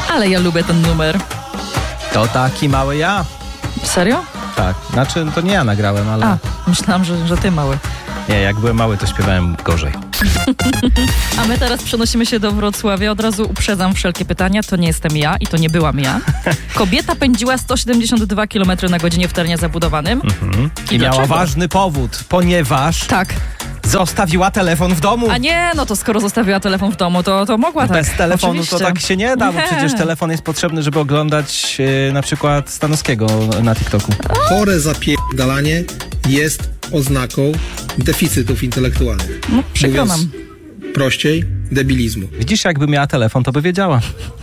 Ale ja lubię ten numer. To taki mały ja. Serio? Tak, znaczy to nie ja nagrałem, ale... A, myślałam, że ty mały. Nie, jak byłem mały, to śpiewałem gorzej. A my teraz przenosimy się do Wrocławia. Od razu uprzedzam wszelkie pytania. To nie jestem ja i to nie byłam ja. Kobieta pędziła 172 km na godzinę w terenie zabudowanym. I miała dlaczego? ważny powód, ponieważ Tak. zostawiła telefon w domu. A nie, no to skoro zostawiła telefon w domu, to mogła tak. Bez telefonu Oczywiście. to tak się nie da, bo Nie. przecież telefon jest potrzebny, żeby oglądać na przykład Stanowskiego na TikToku. Chore zapierdalanie jest oznaką deficytów intelektualnych. No, przykro nam. Mówiąc prościej, debilizmu. Widzisz, jakby miała telefon, to by wiedziała.